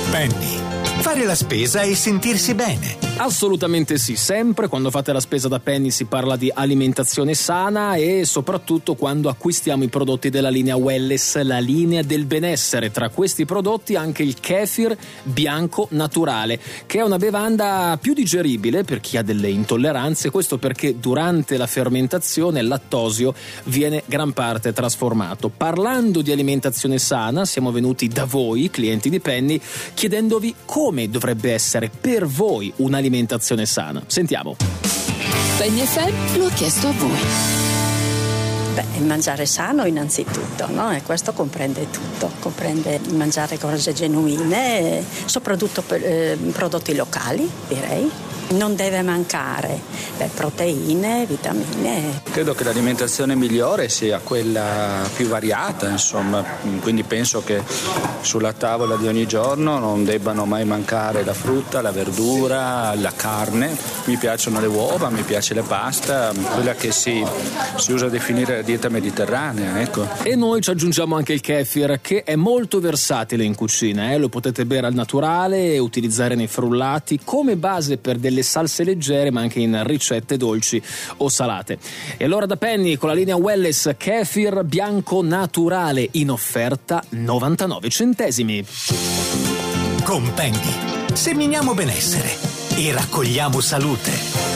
Penny. Fare la spesa e sentirsi bene. Assolutamente sì, sempre quando fate la spesa da Penny si parla di alimentazione sana e soprattutto quando acquistiamo i prodotti della linea Wellness, la linea del benessere. Tra questi prodotti anche il kefir bianco naturale, che è una bevanda più digeribile per chi ha delle intolleranze, questo perché durante la fermentazione il lattosio viene gran parte trasformato. Parlando di alimentazione sana, siamo venuti da voi, clienti di Penny, chiedendovi come dovrebbe essere per voi un'alimentazione sana. Sentiamo. Penny FM lo ha chiesto a voi. Il mangiare sano innanzitutto, no? E questo comprende tutto, comprende mangiare cose genuine, soprattutto prodotti locali, direi. Non deve mancare proteine, vitamine. Credo che l'alimentazione migliore sia quella più variata, insomma, quindi penso che sulla tavola di ogni giorno non debbano mai mancare la frutta, la verdura, la carne. Mi piacciono le uova, mi piace la pasta, quella che si usa a definire la dieta mediterranea, ecco. E noi ci aggiungiamo anche il kefir, che è molto versatile in cucina, lo potete bere al naturale e utilizzare nei frullati come base per delle salse leggere, ma anche in ricette dolci o salate. E allora da Penny con la linea Wellness kefir bianco naturale in offerta 99 centesimi. Con Penny seminiamo benessere e raccogliamo salute.